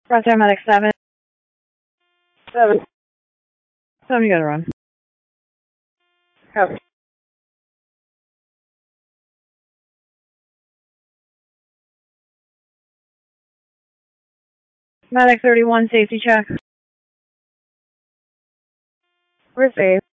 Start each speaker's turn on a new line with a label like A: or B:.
A: Front there, medic 7.
B: 7.
A: 7, you gotta run.
B: Copy.
A: Medic 31, safety check.
B: We're safe.